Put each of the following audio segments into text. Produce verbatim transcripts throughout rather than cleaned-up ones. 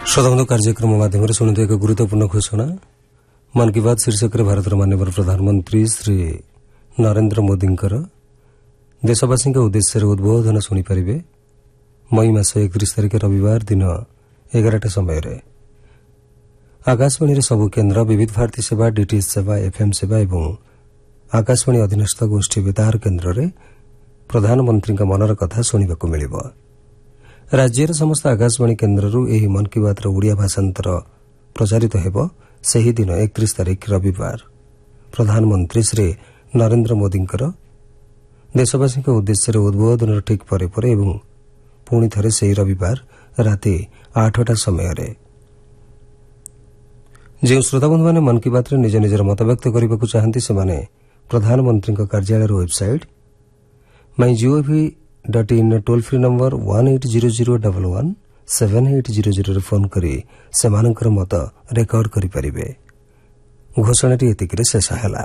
श्रोताबंधु कार्यक्रम माध्यम शुणु एक गुरुत्वपूर्ण घोषणा मन की बात शीर्षक भारतर माननीय प्रधानमंत्री श्री नरेंद्र मोदी देशवासी उद्देश्य उद्बोधन शुणिपारे मई मास एकतीस तारिख रविवार दिन एगारटा समय आकाशवाणी सबु केन्द्र विविध भारती सेवा डीटीएच सेवा एफएम सेवा और आकाशवाणी अधीनस्थ गोष्ठी बेतार केन्द्र में प्रधानमंत्री मनर कथा शुणा मिल राज्यर समस्त आकाशवाणी केन्द्ररू एही मन की बात ओडिया भाषांतर प्रचारित हेब सेही दिन एकतीस तारिख रविवार प्रधानमंत्री श्री नरेंद्र मोदी देशवासी उद्देश्य उद्बोधन ठीक परे परे एवं पुणी थे से रविवार राति आठटा समय जो श्रोताबंधु मैंने मन की बात निज निजर मत व्यक्त करने को चाहती से प्रधानमंत्री कार्यालय website my gov dot in toll free number one eight zero zero double one seven eight zero zero phone करी से मत रेकर्ड करें। घोषणाटी एतिक शेष है।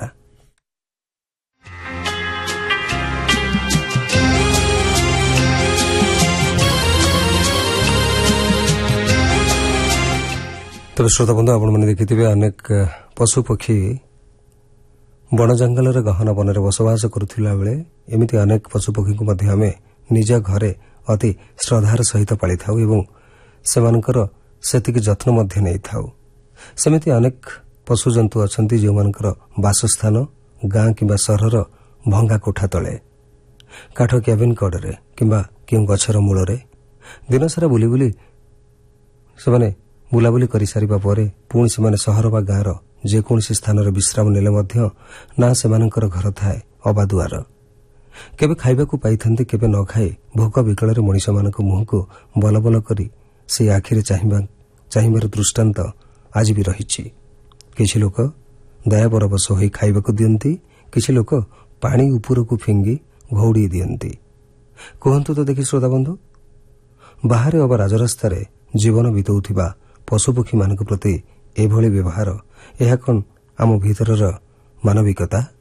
तब श्रोताबंधु आपने देखिथे अनेक पशु पक्षी बण जंगल गहन वन में बसवास करुला बेले एमती अनेक पशु पक्षी को आम निज घरे अति श्रद्धार सहित पाली था सेमानकर सेतिक जत्न मध्य नहीं था। सेमिति अनेक पशु जंतु अच्छा जो मानकर बासस्थान गाँ किंबा सहर भंगा कोठा तले काठ क्याबिन कड़े किंबा क्यों गछर मूल दिन सारा बुली बुली से बुलाबुली कर सारिबा परे पुणी से सहर बा गाँर जेकोसी स्थान विश्राम नेले मध्य ना सेमानकर घर थाए अबा दुआर केबे खाइबाकू पाइथांती केबे न खाई भोक विकल मनीष मान मुह को बल बल करी से आखिरे चाहिबार दृष्टांत आज भी रही। किछि लोक दया परवश होई खाइबाकू दियंती, किछि लोक पानी उपरकू फिंगी घौड़ी दियंती। कहंतु तो देखि श्रोता बंधु बाहर अबा राजरास्तार जीवन बिताउथिबा पशुपक्षी मान प्रति एभली व्यवहार यह कौन आम भीतर मानविकता।